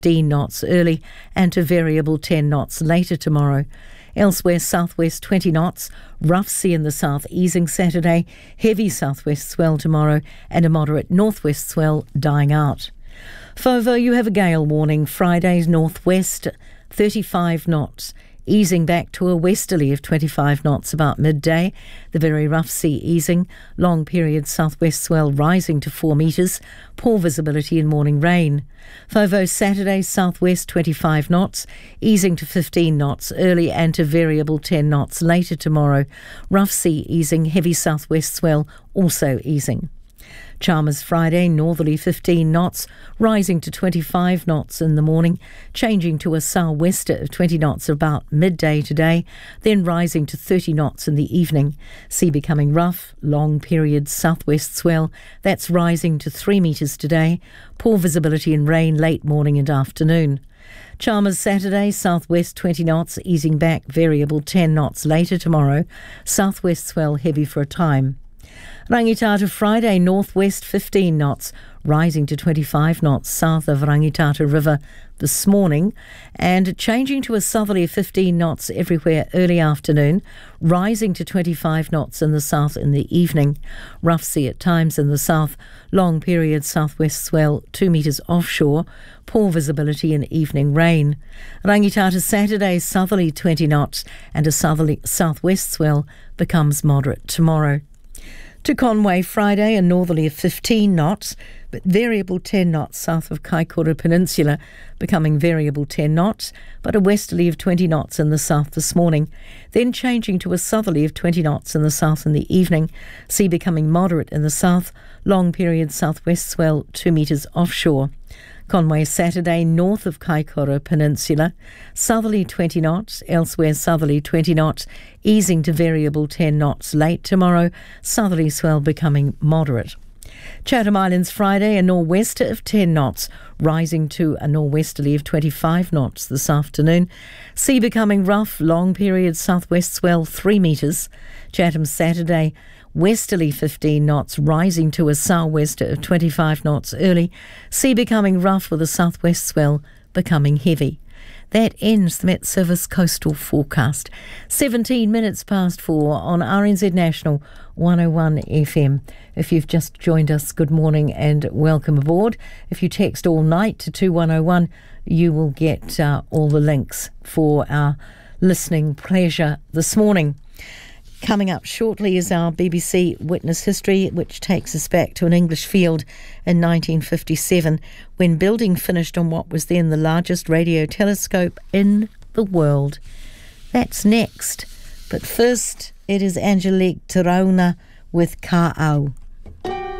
15 knots early and to variable 10 knots later tomorrow. Elsewhere, southwest 20 knots, rough sea in the south easing Saturday, heavy southwest swell tomorrow and a moderate northwest swell dying out. Fovo, you have a gale warning. Friday's northwest 35 knots, easing back to a westerly of 25 knots about midday. The very rough sea easing, long period southwest swell rising to 4 metres, poor visibility and morning rain. Fovo Saturday southwest 25 knots, easing to 15 knots early and to variable 10 knots later tomorrow. Rough sea easing, heavy southwest swell also easing. Chalmers Friday, northerly 15 knots, rising to 25 knots in the morning, changing to a sou'wester of 20 knots about midday today, then rising to 30 knots in the evening. Sea becoming rough, long period southwest swell, that's rising to 3 metres today, poor visibility and rain late morning and afternoon. Chalmers Saturday, southwest 20 knots, easing back, variable 10 knots later tomorrow, southwest swell heavy for a time. Rangitata Friday, northwest 15 knots, rising to 25 knots south of Rangitata River this morning and changing to a southerly 15 knots everywhere early afternoon, rising to 25 knots in the south in the evening. Rough sea at times in the south, long period southwest swell 2 metres offshore, poor visibility and evening rain. Rangitata Saturday, southerly 20 knots and a southerly southwest swell becomes moderate tomorrow. To Conway Friday, a northerly of 15 knots, but variable 10 knots south of Kaikoura Peninsula, becoming variable 10 knots, but a westerly of 20 knots in the south this morning, then changing to a southerly of 20 knots in the south in the evening, sea becoming moderate in the south, long period southwest swell 2 metres offshore. Conway Saturday, north of Kaikoura Peninsula, southerly 20 knots, elsewhere southerly 20 knots, easing to variable 10 knots late tomorrow, southerly swell becoming moderate. Chatham Islands Friday, a nor'wester of 10 knots, rising to a nor'westerly of 25 knots this afternoon. Sea becoming rough, long period southwest swell 3 metres. Chatham Saturday, westerly 15 knots, rising to a sou'wester of 25 knots early. Sea becoming rough with a southwest swell becoming heavy. That ends the Met Service coastal forecast. 17 minutes past 4 on RNZ National 101 FM. If you've just joined us, good morning and welcome aboard. If you text all night to 2101, you will get all the links for our listening pleasure this morning. Coming up shortly is our BBC Witness History, which takes us back to an English field in 1957 when building finished on what was then the largest radio telescope in the world. That's next. But first, it is Angelique Tarauna with Ka'au.